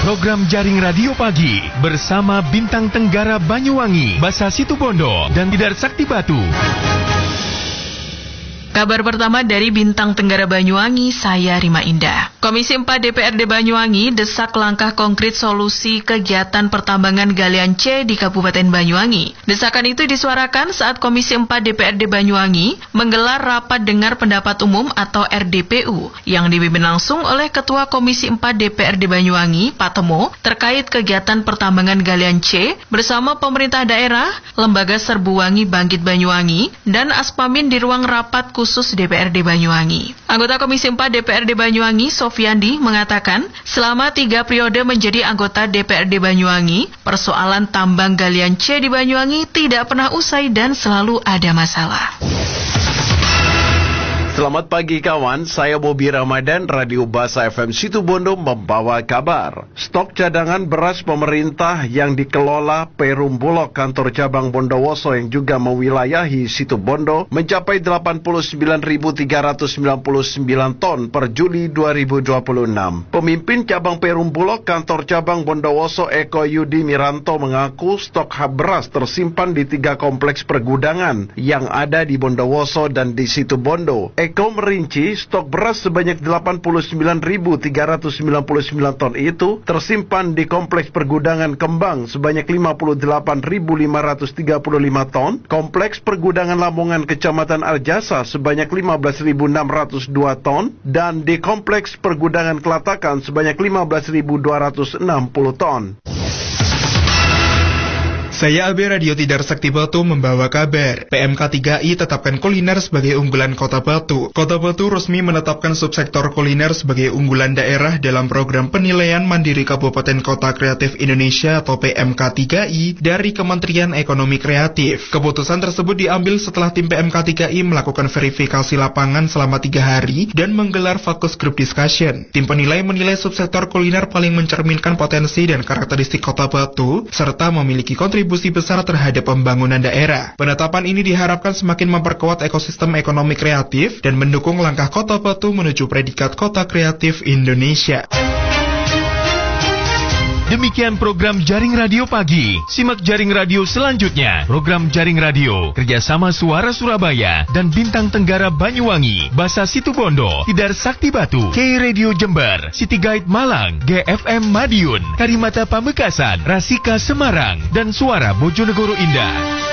program Jaring Radio Pagi bersama Bintang Tenggara Banyuwangi, Basa Situbondo, dan Tidar Sakti Batu. Kabar pertama dari Bintang Tenggara Banyuwangi, saya Rima Indah. Komisi 4 DPRD Banyuwangi desak langkah konkret solusi kegiatan pertambangan galian C di Kabupaten Banyuwangi. Desakan itu disuarakan saat Komisi 4 DPRD Banyuwangi menggelar rapat dengar pendapat umum atau RDPU yang dipimpin langsung oleh Ketua Komisi 4 DPRD Banyuwangi, Pak Temo, terkait kegiatan pertambangan galian C bersama pemerintah daerah, Lembaga Serbuwangi Bangkit Banyuwangi, dan Aspamin di ruang rapat khusus DPRD Banyuwangi. Anggota Komisi 4 DPRD Banyuwangi, Sofiandi, mengatakan selama 3 periode menjadi anggota DPRD Banyuwangi, persoalan tambang galian C di Banyuwangi tidak pernah usai dan selalu ada masalah. Selamat pagi kawan, saya Bobi Ramadan, Radio Basa FM Situbondo membawa kabar. Stok cadangan beras pemerintah yang dikelola Perum Bulog kantor cabang Bondowoso yang juga mewilayahi Situbondo mencapai 89.399 ton per Juli 2026. Pemimpin cabang Perum Bulog kantor cabang Bondowoso Eko Yudi Miranto mengaku stok beras tersimpan di 3 kompleks pergudangan yang ada di Bondowoso dan di Situbondo. Eko merinci stok beras sebanyak 89.399 ton itu tersimpan di Kompleks Pergudangan Kembang sebanyak 58.535 ton, Kompleks Pergudangan Lamongan Kecamatan Arjasa sebanyak 15.602 ton, dan di Kompleks Pergudangan Kelatakan sebanyak 15.260 ton. Saya Abe Radio Tidar Sakti Batu membawa kabar. PMK 3I tetapkan kuliner sebagai unggulan Kota Batu. Kota Batu resmi menetapkan subsektor kuliner sebagai unggulan daerah dalam program penilaian mandiri Kabupaten Kota Kreatif Indonesia atau PMK 3I dari Kementerian Ekonomi Kreatif. Keputusan tersebut diambil setelah tim PMK 3I melakukan verifikasi lapangan selama 3 hari dan menggelar focus group discussion. Tim penilai menilai subsektor kuliner paling mencerminkan potensi dan karakteristik Kota Batu serta memiliki kontribusi besar terhadap pembangunan daerah. Penetapan ini diharapkan semakin memperkuat ekosistem ekonomi kreatif dan mendukung langkah Kota Batu menuju predikat Kota Kreatif Indonesia. Demikian program Jaring Radio Pagi. Simak Jaring Radio selanjutnya. Program Jaring Radio kerjasama Suara Surabaya dan Bintang Tenggara Banyuwangi, Basa Situbondo, Tidar Sakti Batu, K-Radio Jember, City Guide Malang, GFM Madiun, Karimata Pamekasan, Rasika Semarang, dan Suara Bojonegoro Indah.